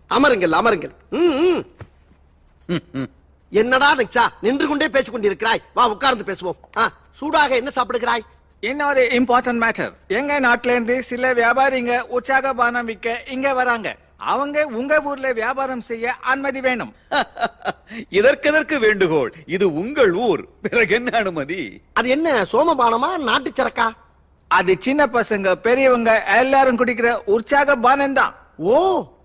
அமருங்கள் அமருங்கள். என்னடா நிக்ஷா நின்று கொண்டே பேசிக் கொண்டிருக்கிறாய்? வா உட்கார்ந்து பேசுவோம். சூடாக என்ன சாப்பிடுகிறாய்? இன்னொரு இம்பார்ட்டன்ட் மேட்டர். எங்க நாட்டுல இருந்து சில வியாபாரிங்க உற்சாக பானம் விற்க இங்க வராங்க. அவங்க உங்க ஊர்ல வியாபாரம் செய்ய அனுமதி வேணும். இதற்கு வேண்டுகோள்? இது உங்கள் ஊர், பிறகு என்ன அனுமதி? அது என்ன சோமபானமா நாட்டு சரக்கா? அது சின்ன பசங்க பெரியவங்க எல்லாரும் குடிக்கிற உற்சாக பானம் தான். ஓ